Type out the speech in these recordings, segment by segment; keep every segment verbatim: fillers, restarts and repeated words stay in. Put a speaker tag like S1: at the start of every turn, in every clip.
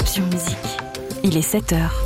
S1: Option Musique. Il est sept heures.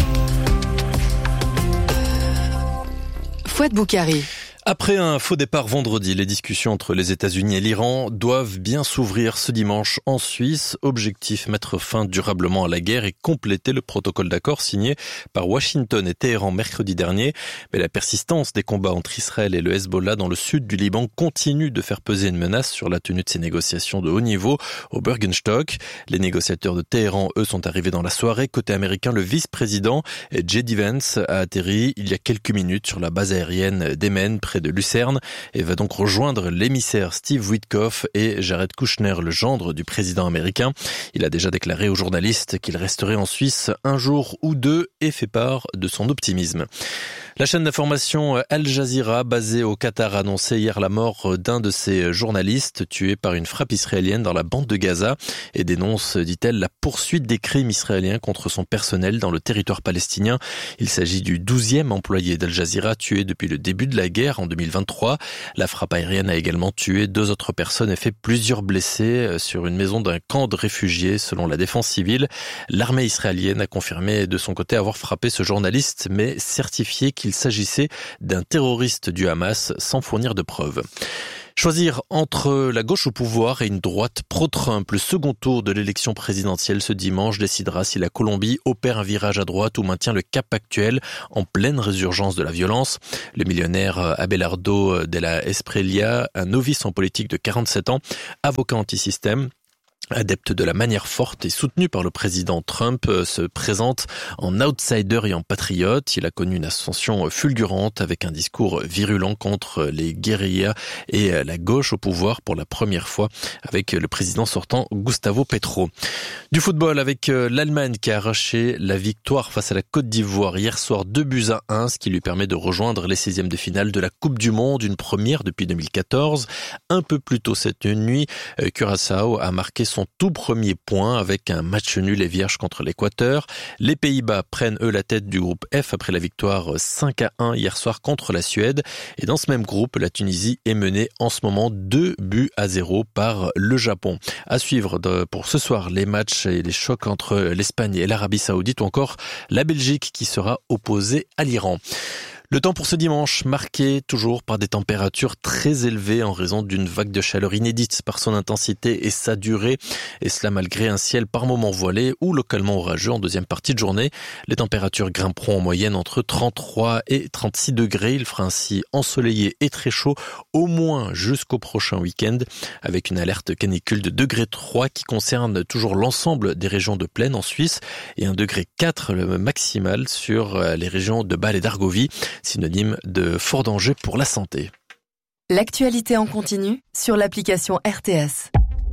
S1: Fouad Boukari.
S2: Après un faux départ vendredi, les discussions entre les États-Unis et l'Iran doivent bien s'ouvrir ce dimanche en Suisse. Objectif, mettre fin durablement à la guerre et compléter le protocole d'accord signé par Washington et Téhéran mercredi dernier. Mais la persistance des combats entre Israël et le Hezbollah dans le sud du Liban continue de faire peser une menace sur la tenue de ces négociations de haut niveau au Bürgenstock. Les négociateurs de Téhéran, eux, sont arrivés dans la soirée. Côté américain, le vice-président J D Vance a atterri il y a quelques minutes sur la base aérienne d'Emen, près de Lucerne, et va donc rejoindre l'émissaire Steve Witkoff et Jared Kushner, le gendre du président américain. Il a déjà déclaré aux journalistes qu'il resterait en Suisse un jour ou deux et fait part de son optimisme. La chaîne d'information Al Jazeera, basée au Qatar, a annoncé hier la mort d'un de ses journalistes tué par une frappe israélienne dans la bande de Gaza et dénonce, dit-elle, la poursuite des crimes israéliens contre son personnel dans le territoire palestinien. Il s'agit du douzième employé d'Al Jazeera tué depuis le début de la guerre en deux mille vingt-trois. La frappe aérienne a également tué deux autres personnes et fait plusieurs blessés sur une maison d'un camp de réfugiés, selon la défense civile. L'armée israélienne a confirmé de son côté avoir frappé ce journaliste, mais certifié qu'il s'agissait d'un terroriste du Hamas sans fournir de preuves. Choisir entre la gauche au pouvoir et une droite pro-Trump, le second tour de l'élection présidentielle ce dimanche décidera si la Colombie opère un virage à droite ou maintient le cap actuel en pleine résurgence de la violence. Le millionnaire Abelardo de la Espriella, un novice en politique de quarante-sept ans, avocat anti-système, adepte de la manière forte et soutenu par le président Trump, se présente en outsider et en patriote. Il a connu une ascension fulgurante avec un discours virulent contre les guérillas et la gauche au pouvoir pour la première fois avec le président sortant Gustavo Petro. Du football avec l'Allemagne qui a arraché la victoire face à la Côte d'Ivoire hier soir, deux buts à un, ce qui lui permet de rejoindre les seizièmes de finale de la Coupe du Monde, une première depuis deux mille quatorze. Un peu plus tôt cette nuit, Curaçao a marqué son tout premier point avec un match nul et vierge contre l'Équateur. Les Pays-Bas prennent eux la tête du groupe F après la victoire cinq à un hier soir contre la Suède. Et dans ce même groupe, la Tunisie est menée en ce moment deux buts à zéro par le Japon. À suivre de, pour ce soir les matchs et les chocs entre l'Espagne et l'Arabie Saoudite ou encore la Belgique qui sera opposée à l'Iran. Le temps pour ce dimanche, marqué toujours par des températures très élevées en raison d'une vague de chaleur inédite par son intensité et sa durée, et cela malgré un ciel par moments voilé ou localement orageux en deuxième partie de journée. Les températures grimperont en moyenne entre trente-trois et trente-six degrés. Il fera ainsi ensoleillé et très chaud au moins jusqu'au prochain week-end, avec une alerte canicule de degré trois qui concerne toujours l'ensemble des régions de plaine en Suisse et un degré quatre le maximal sur les régions de Bâle et d'Argovie, synonyme de fort danger pour la santé.
S1: L'actualité en continu sur l'application R T S.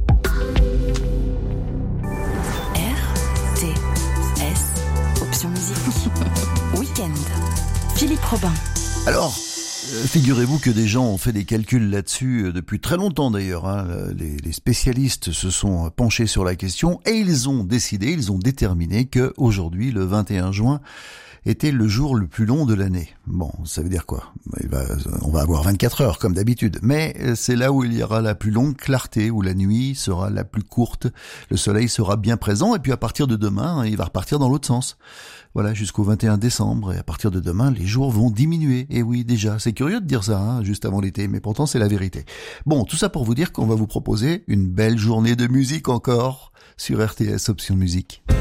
S1: R T S, option musique. Week-end. Philippe Robin.
S3: Alors, euh, figurez-vous que des gens ont fait des calculs là-dessus euh, depuis très longtemps d'ailleurs. Hein. Les, les spécialistes se sont penchés sur la question et ils ont décidé, ils ont déterminé que aujourd'hui, le vingt et un juin, était le jour le plus long de l'année. Bon, ça veut dire quoi ? Il va, on va avoir vingt-quatre heures comme d'habitude, mais c'est là où il y aura la plus longue clarté, où la nuit sera la plus courte, le soleil sera bien présent, et puis à partir de demain, il va repartir dans l'autre sens. Voilà, jusqu'au vingt et un décembre, et à partir de demain, les jours vont diminuer. Et oui, déjà, c'est curieux de dire ça, hein, juste avant l'été, mais pourtant c'est la vérité. Bon, tout ça pour vous dire qu'on va vous proposer une belle journée de musique encore sur R T S Option Musique.